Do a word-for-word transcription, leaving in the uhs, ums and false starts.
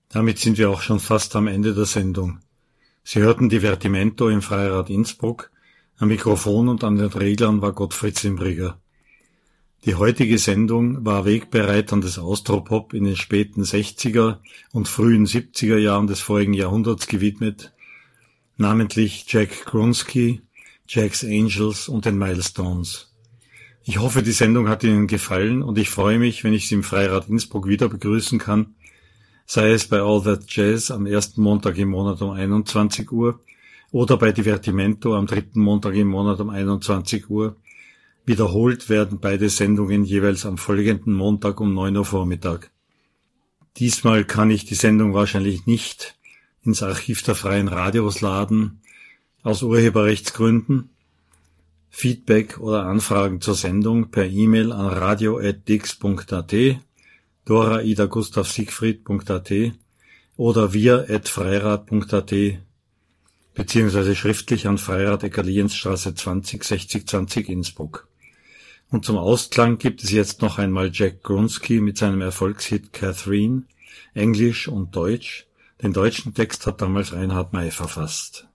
Damit sind wir auch schon fast am Ende der Sendung. Sie hörten Divertimento im Freirad Innsbruck. Am Mikrofon und an den Reglern war Gottfried Zimbriger. Die heutige Sendung war Wegbereitern des Austropop in den späten sechziger und frühen siebziger Jahren des vorigen Jahrhunderts gewidmet, namentlich Jack Gronsky, Jack's Angels und den Milestones. Ich hoffe, die Sendung hat Ihnen gefallen und ich freue mich, wenn ich Sie im Freirad Innsbruck wieder begrüßen kann, sei es bei All That Jazz am ersten Montag im Monat um einundzwanzig Uhr oder bei Divertimento am dritten Montag im Monat um einundzwanzig Uhr. Wiederholt werden beide Sendungen jeweils am folgenden Montag um neun Uhr Vormittag. Diesmal kann ich die Sendung wahrscheinlich nicht ins Archiv der Freien Radios laden, aus Urheberrechtsgründen. Feedback oder Anfragen zur Sendung per E-Mail an radio at dix punkt at, Dora Ida Gustav Siegfried punkt at oder wir at freirad punkt at beziehungsweise schriftlich an Freirad Egerlienstraße zwanzig sechzig zwanzig Innsbruck. Und zum Ausklang gibt es jetzt noch einmal Jack Gronsky mit seinem Erfolgshit Catherine, Englisch und Deutsch. Den deutschen Text hat damals Reinhard May verfasst.